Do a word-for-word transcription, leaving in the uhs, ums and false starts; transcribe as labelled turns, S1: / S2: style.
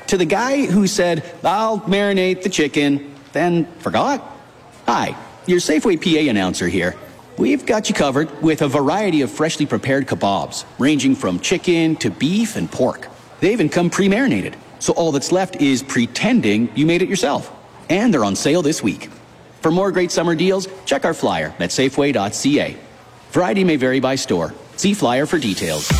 S1: To the guy who said, I'll marinate the chicken, then forgot? Hi, your Safeway P A announcer here. We've got you covered with a variety of freshly prepared kebabs, ranging from chicken to beef and pork. They even come pre-marinated, so all that's left is pretending you made it yourself. And they're on sale this week. For more great summer deals, check our flyer at safeway dot c a. Variety may vary by store. See flyer for details.